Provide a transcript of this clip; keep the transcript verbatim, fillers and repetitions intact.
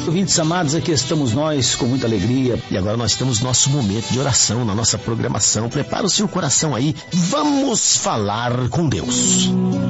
Ouvintes amados, aqui estamos nós com muita alegria. E agora nós temos nosso momento de oração na nossa programação. Prepara o seu coração aí. Vamos falar com Deus.